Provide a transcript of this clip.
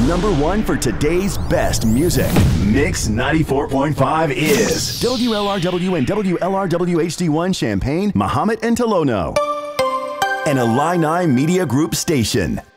#1 for today's best music. Mix 94.5 is WLRW and WLRW HD1 Champaign, Mahomet and Tolono, an Illini Media Group station.